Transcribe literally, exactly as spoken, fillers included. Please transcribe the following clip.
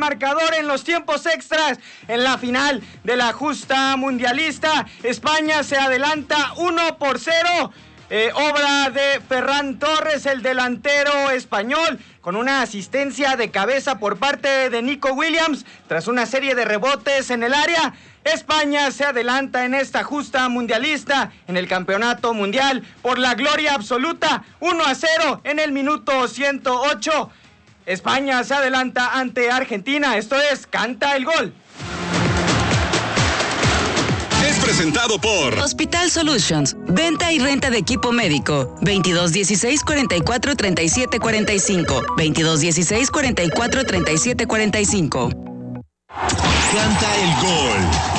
marcador en los tiempos extras. En la final de la justa mundialista, España se adelanta uno por cero. Eh, obra de Ferran Torres, el delantero español, con una asistencia de cabeza por parte de Nico Williams. Tras una serie de rebotes en el área, España se adelanta en esta justa mundialista en el campeonato mundial por la gloria absoluta, uno a cero en el minuto ciento ocho. España se adelanta ante Argentina. Esto es Canta el Gol. Es presentado por Hospital Solutions, venta y renta de equipo médico, veintidós dieciséis cuarenta y cuatro treinta y siete cuarenta y cinco, veintidós dieciséis cuarenta y cuatro treinta y siete cuarenta y cinco. Canta el Gol.